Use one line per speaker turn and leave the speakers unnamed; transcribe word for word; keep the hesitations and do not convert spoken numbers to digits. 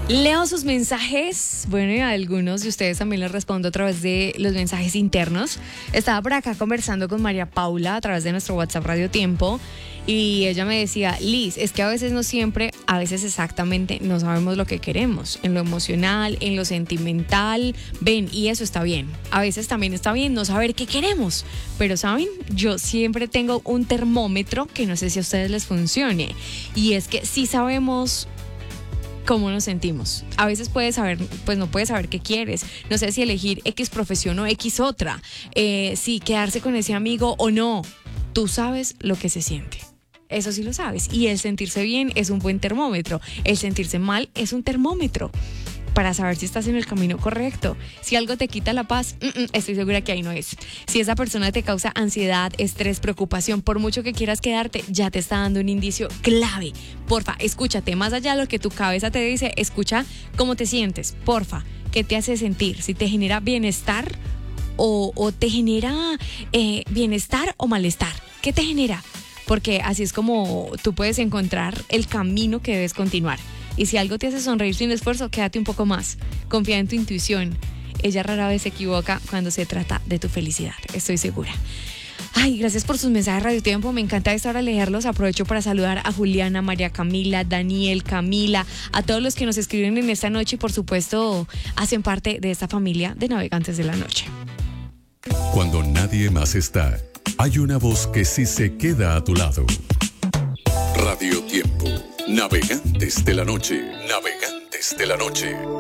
Leo sus mensajes, bueno, y a algunos de ustedes también les respondo a través de los mensajes internos. Estaba por acá conversando con María Paula a través de nuestro WhatsApp Radio Tiempo y ella me decía, Liz, es que a veces no siempre, a veces exactamente no sabemos lo que queremos, en lo emocional, en lo sentimental, ven, y eso está bien. A veces también está bien no saber qué queremos, pero ¿saben? Yo siempre tengo un termómetro que no sé si a ustedes les funcione, y es que sí sabemos cómo nos sentimos. A veces puedes saber, pues no puedes saber qué quieres. No sé si elegir X profesión o X otra. Eh, si quedarse con ese amigo o no. Tú sabes lo que se siente. Eso sí lo sabes. Y el sentirse bien es un buen termómetro. El sentirse mal es un termómetro para saber si estás en el camino correcto. Si algo te quita la paz, mm, mm, estoy segura que ahí no es. Si esa persona te causa ansiedad, estrés, preocupación, por mucho que quieras quedarte, ya te está dando un indicio clave. Porfa, escúchate, más allá de lo que tu cabeza te dice, escucha cómo te sientes, porfa, qué te hace sentir, si te genera bienestar o, o te genera eh, bienestar o malestar, ¿qué te genera? Porque así es como tú puedes encontrar el camino que debes continuar. Y si algo te hace sonreír sin esfuerzo, quédate un poco más. Confía en tu intuición. Ella rara vez se equivoca cuando se trata de tu felicidad, estoy segura. Ay, gracias por sus mensajes Radio Tiempo. Me encanta esta hora leerlos. Aprovecho para saludar a Juliana, María Camila, Daniel, Camila, a todos los que nos escriben en esta noche y por supuesto hacen parte de esta familia de Navegantes de la Noche.
Cuando nadie más está, hay una voz que sí se queda a tu lado. Radio Tiempo. Navegantes de la Noche. Navegantes de la Noche.